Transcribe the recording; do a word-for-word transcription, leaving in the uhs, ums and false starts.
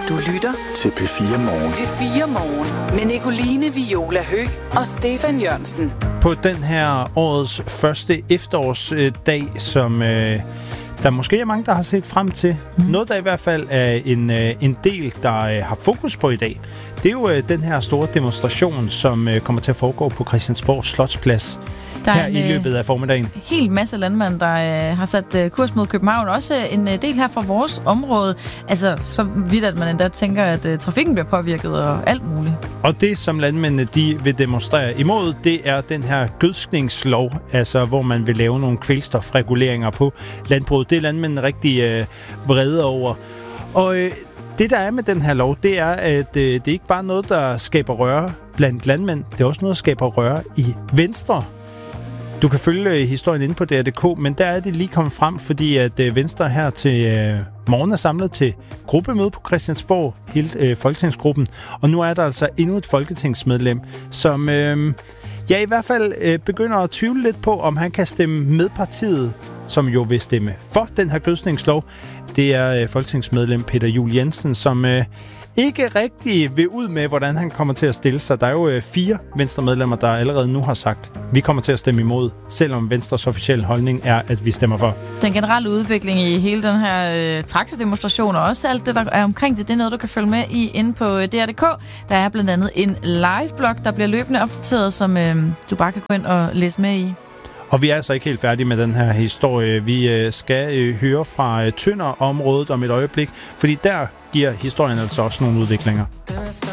Du lytter til P fire Morgen. P fire Morgen med Nicoline Viola Høgh og Stefan Jørgensen. På den her årets første efterårsdag, som øh, der måske er mange, der har set frem til. Mm. Noget, der i hvert fald er en, øh, en del, der øh, har fokus på i dag. Det er jo øh, den her store demonstration, som øh, kommer til at foregå på Christiansborg Slotsplads der her en, i løbet af formiddagen. En hel masse landmænd, der øh, har sat øh, kurs mod København. Også øh, en øh, del her fra vores område. Altså så vidt, at man endda tænker, at øh, trafikken bliver påvirket og alt muligt. Og det, som landmændene de vil demonstrere imod, det er den her gødskningslov, altså hvor man vil lave nogle kvælstofreguleringer på landbruget. Det er landmændene rigtig øh, vrede over. Og øh, det, der er med den her lov, det er, at øh, det er ikke bare noget, der skaber røre blandt landmænd. Det er også noget, der skaber røre i Venstre. Du kan følge historien inde på D R punktum d k, men der er det lige kommet frem, fordi at øh, Venstre her til øh, morgen er samlet til gruppemøde på Christiansborg, hele øh, folketingsgruppen. Og nu er der altså endnu et folketingsmedlem, som øh, ja, i hvert fald øh, begynder at tvivle lidt på, om han kan stemme med partiet, som jo vil stemme for den her gødskningslov. Det er øh, folketingsmedlem Peter Juel-Jensen, som øh, ikke rigtig vil ud med, hvordan han kommer til at stille sig. Der er jo øh, fire Venstre-medlemmer, der allerede nu har sagt, vi kommer til at stemme imod, selvom Venstres officielle holdning er, at vi stemmer for. Den generelle udvikling i hele den her øh, traktordemonstration og også alt det, der er omkring det, det er noget, du kan følge med i inde på D R punktum d k. Der er blandt andet en live-blog, der bliver løbende opdateret, som øh, du bare kan gå ind og læse med i. Og vi er altså ikke helt færdige med den her historie. Vi skal høre fra Tønder-området om et øjeblik, fordi der giver historien altså også nogle udviklinger.